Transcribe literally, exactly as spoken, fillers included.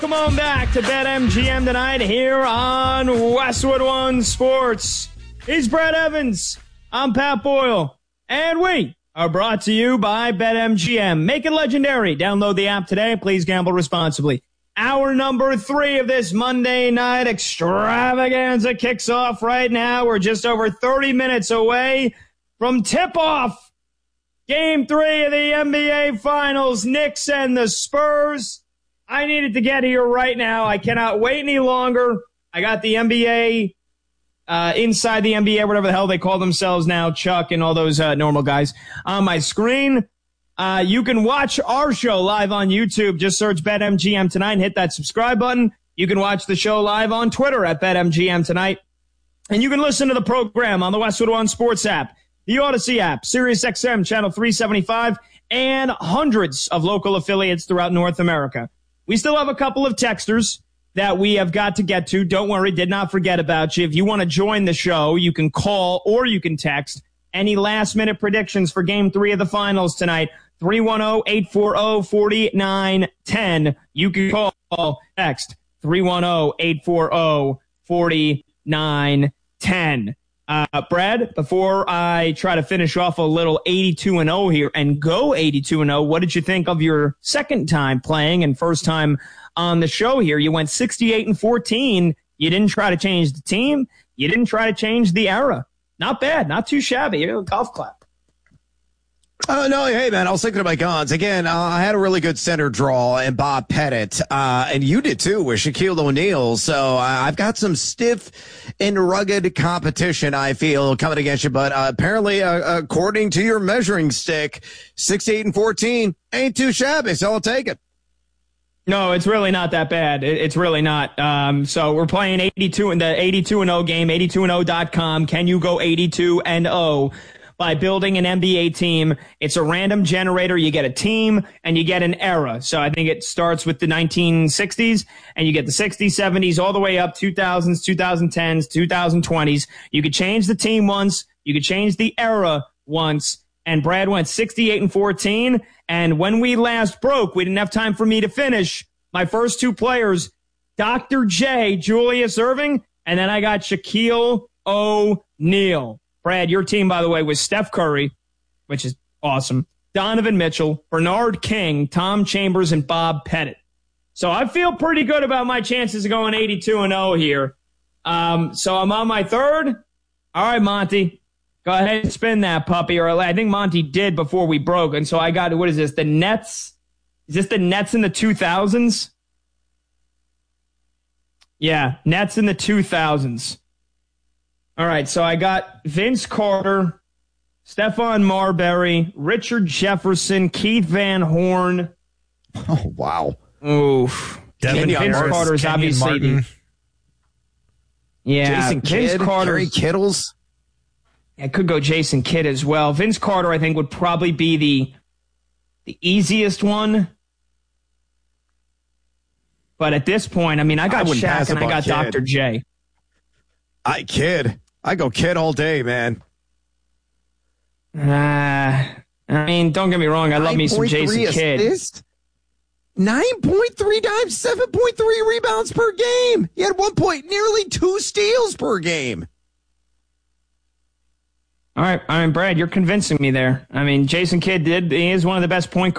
Come on back to BetMGM tonight here on Westwood One Sports. He's Brad Evans. I'm Pat Boyle. And we are brought to you by BetMGM. Make it legendary. Download the app today. Please gamble responsibly. Hour number three of this Monday night extravaganza kicks off right now. We're just over thirty minutes away from tip-off. Game three of the N B A Finals. Knicks and the Spurs. I needed to get here right now. I cannot wait any longer. I got the N B A, uh, inside the N B A, whatever the hell they call themselves now, Chuck and all those uh, normal guys, on my screen. Uh, you can watch our show live on YouTube. Just search BetMGM Tonight and hit that subscribe button. You can watch the show live on Twitter at BetMGM Tonight. And you can listen to the program on the Westwood One Sports app, the Odyssey app, SiriusXM Channel three seventy-five, and hundreds of local affiliates throughout North America. We still have a couple of texters that we have got to get to. Don't worry, did not forget about you. If you want to join the show, you can call or you can text. Any last-minute predictions for Game three of the Finals tonight, three one zero, eight four zero, four nine one zero. You can call, text, three one zero, eight four zero, four nine one zero. Uh, Brad, before I try to finish off a little eighty-two and oh here and go eighty-two and oh, what did you think of your second time playing and first time on the show here? You went sixty-eight and fourteen. You didn't try to change the team. You didn't try to change the era. Not bad. Not too shabby. A golf clap. Oh, uh, no, hey, man, I was thinking of my guns. Again, uh, I had a really good center draw in Bob Pettit, uh, and you did too with Shaquille O'Neal. So uh, I've got some stiff and rugged competition, I feel, coming against you. But uh, apparently, uh, according to your measuring stick, sixty-eight and fourteen ain't too shabby, so I'll take it. No, it's really not that bad. It's really not. Um, so we're playing eighty-two in the eighty-two and oh game, eighty-two and oh dot com. Can you go eighty-two and oh? By building an N B A team. It's a random generator. You get a team and you get an era. So I think it starts with the nineteen sixties and you get the sixties, seventies, all the way up two thousands, twenty tens, twenty twenties. You could change the team once. You could change the era once. And Brad went sixty-eight and fourteen. And when we last broke, we didn't have time for me to finish. My first two players, Doctor J, Julius Erving, and then I got Shaquille O'Neal. Brad, your team, by the way, was Steph Curry, which is awesome, Donovan Mitchell, Bernard King, Tom Chambers, and Bob Pettit. So I feel pretty good about my chances of going eighty-two and oh here. Um, so I'm on my third. All right, Monty, go ahead and spin that puppy. Or I think Monty did before we broke. And so I got, what is this, the Nets? Is this the Nets in the two thousands? Yeah, Nets in the two thousands. All right, so I got Vince Carter, Stephon Marbury, Richard Jefferson, Keith Van Horn. Oh, wow. Oof. Devin Vince Harris, Carter is Kenyon obviously Martin. the, yeah, Jason Vince Kidd, Carter. Gary Kittles. It could go Jason Kidd as well. Vince Carter, I think, would probably be the the easiest one. But at this point, I mean, I got I wouldn't Shaq pass and I up on got Kidd. Doctor J. I kid. I go Kid all day, man. Uh, I mean, don't get me wrong. I love me some Jason Kidd. nine point three dimes, seven point three rebounds per game. He had one point, nearly two steals per game. All right. I mean, Brad, you're convincing me there. I mean, Jason Kidd did. He is one of the best point